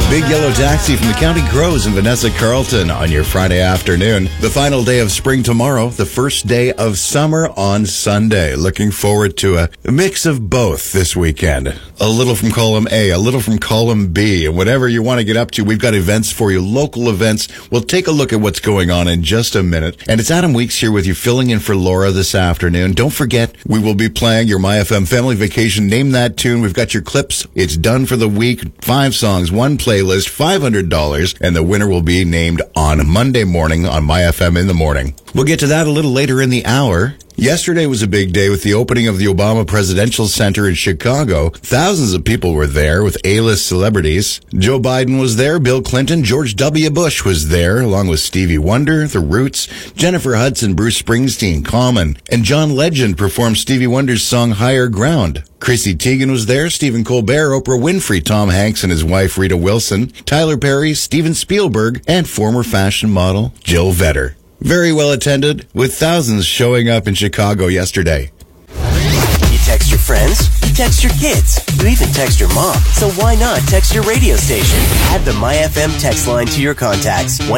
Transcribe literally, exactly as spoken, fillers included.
Big Yellow Taxi from the County Crows and Vanessa Carlton on your Friday afternoon. The final day of spring tomorrow, the first day of summer on Sunday. Looking forward to a mix of both this weekend. A little from column A, a little from column B, and whatever you want to get up to, we've got events for you, local events. We'll take a look at what's going on in just a minute. And it's Adam Weeks here with you, filling in for Laura this afternoon. Don't forget, we will be playing your My F M Family Vacation. Name that tune. We've got your clips. It's done for the week. Five songs, one playlist, five hundred dollars, and the winner will be named on Monday morning on My F M in the morning. We'll get to that a little later in the hour. Yesterday was a big day with the opening of the Obama Presidential Center in Chicago. Thousands of people were there with A-list celebrities. Joe Biden was there, Bill Clinton, George W. Bush was there, along with Stevie Wonder, The Roots, Jennifer Hudson, Bruce Springsteen, Common, and John Legend performed Stevie Wonder's song Higher Ground. Chrissy Teigen was there, Stephen Colbert, Oprah Winfrey, Tom Hanks and his wife Rita Wilson, Tyler Perry, Steven Spielberg, and former fashion model Jill Vetter. Very well attended, with thousands showing up in Chicago yesterday. You text your friends, you text your kids, you even text your mom. So why not text your radio station? Add the My F M text line to your contacts.